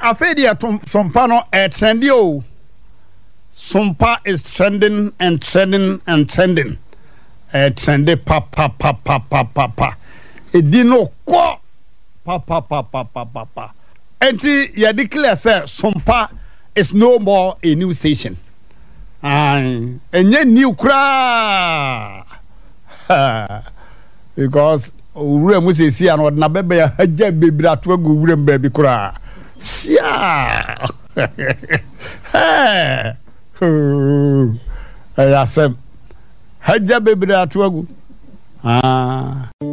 afedia sompa no trendy o. Sompa is trending and trending and trending. Trendy pa. Edino ko pa. Enti ya declare say Sompa is no more a new station. Enye new kra. Because ure mu sesi an odna bebe ya haja bebira to agu ure mbabi kra. Sia. Ayasem haja bebira to agu.